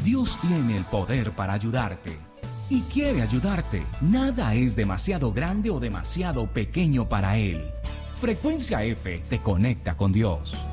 Dios tiene el poder para ayudarte y quiere ayudarte. Nada es demasiado grande o demasiado pequeño para Él. Frecuencia F te conecta con Dios.